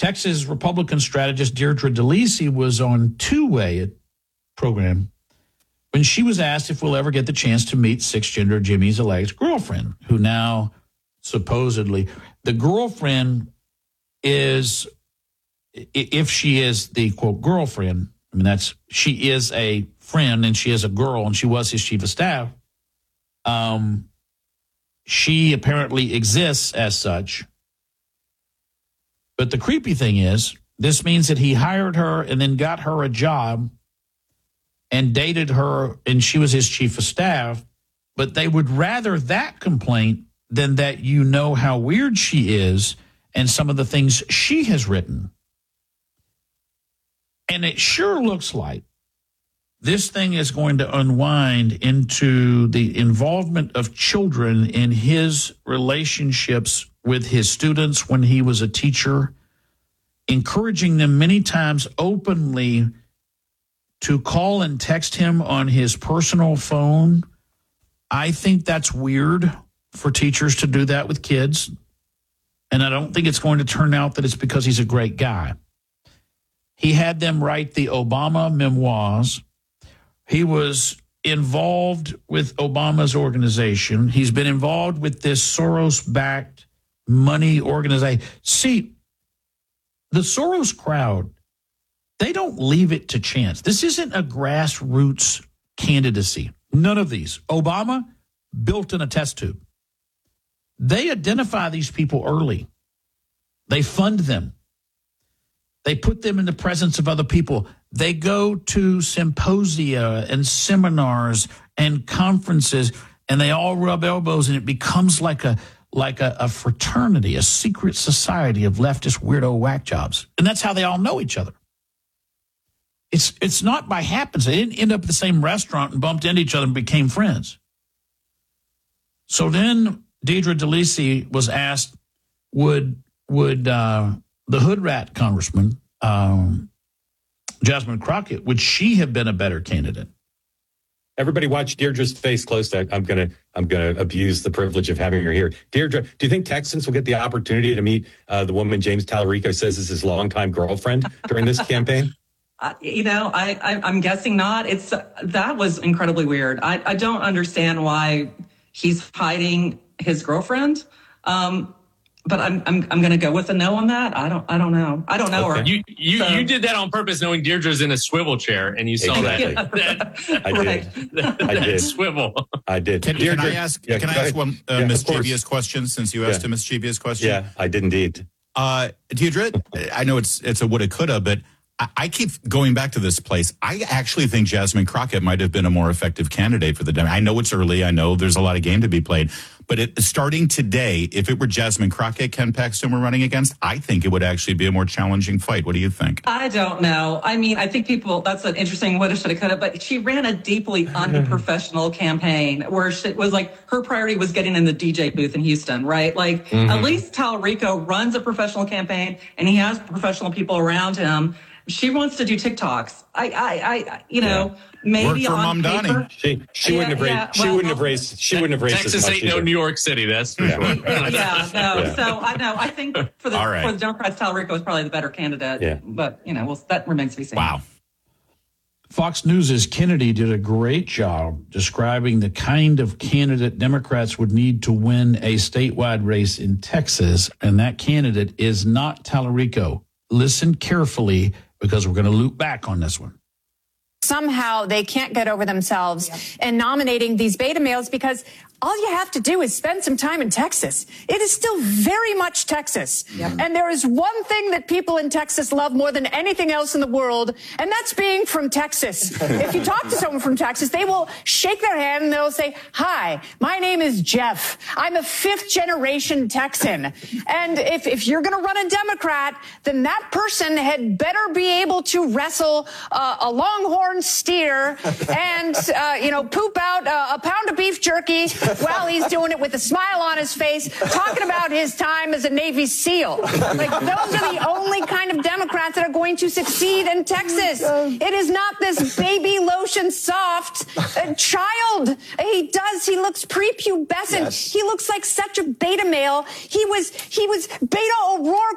Texas Republican strategist Deirdre DeLisi was on Two-Way program when she was asked if we'll ever get the chance to meet cisgender Jimmy's alleged girlfriend, who now supposedly, the girlfriend is, if she is the, quote, girlfriend, I mean, she is a friend and she is a girl and she was his chief of staff. She apparently exists as such. But the creepy thing is, this means that he hired her and then got her a job and dated her, and she was his chief of staff. But they would rather that complaint than that you know how weird she is and some of the things she has written. And it sure looks like this thing is going to unwind into the involvement of children in his relationships with his students when he was a teacher, encouraging them many times openly to call and text him on his personal phone. I think that's weird for teachers to do that with kids. And I don't think it's going to turn out that it's because he's a great guy. He had them write the Obama memoirs. He was involved with Obama's organization. He's been involved with this Soros-backed money organization. See, the Soros crowd, they don't leave it to chance. This isn't a grassroots candidacy. None of these. Obama, built in a test tube. They identify these people early. They fund them. They put them in the presence of other people. They go to symposia and seminars and conferences, and they all rub elbows, and it becomes like a fraternity, a secret society of leftist weirdo whack jobs. And that's how they all know each other. It's not by happenstance. They didn't end up at the same restaurant and bumped into each other and became friends. So then Deirdre DeLisi was asked, would the hood rat congressman, Jasmine Crockett, would she have been a better candidate? Everybody watch Deirdre's face close. I'm gonna abuse the privilege of having her here. Deirdre, do you think Texans will get the opportunity to meet the woman James Tallarico says is his longtime girlfriend during this campaign? I'm guessing not. That was incredibly weird. I don't understand why he's hiding his girlfriend. But I'm going to go with a no on that. I don't know. I don't know her. You did that on purpose, knowing Deirdre's in a swivel chair, and you saw that. I did. Swivel. I did. Can I ask one mischievous question, since you asked a mischievous question? Yeah, I did indeed. Deirdre, I know it's a woulda, coulda, but I keep going back to this place. I actually think Jasmine Crockett might have been a more effective candidate for the Democrats. I know it's early. I know there's a lot of game to be played. But starting today, if it were Jasmine Crockett Ken Paxton were running against, I think it would actually be a more challenging fight. What do you think? I don't know. I mean, I think that's an interesting woulda, shoulda, coulda, but she ran a deeply unprofessional campaign where it was like her priority was getting in the DJ booth in Houston, right? Like, at least Tallarico runs a professional campaign and he has professional people around him. She wants to do TikToks. Maybe on paper. She wouldn't have raised. Texas ain't no New York City. That's for sure. So I think for the Democrats, Tallarico is probably the better candidate. Yeah. But that remains to be seen. Wow. Fox News' Kennedy did a great job describing the kind of candidate Democrats would need to win a statewide race in Texas, and that candidate is not Tallarico. Listen carefully, because we're going to loop back on this one. Somehow they can't get over themselves in nominating these beta males because all you have to do is spend some time in Texas. It is still very much Texas. Yep. And there is one thing that people in Texas love more than anything else in the world, and that's being from Texas. If you talk to someone from Texas, they will shake their hand and they'll say, "Hi, my name is Jeff. I'm a fifth-generation Texan." And if you're going to run a Democrat, then that person had better be able to wrestle a longhorn steer and, poop out a pound of beef jerky while he's doing it with a smile on his face, talking about his time as a Navy SEAL. Like, those are the only kind of Democrats that are going to succeed in Texas. It is not this baby lotion soft child. He looks prepubescent. Yes. He looks like such a beta male. He was Beta O'Rourke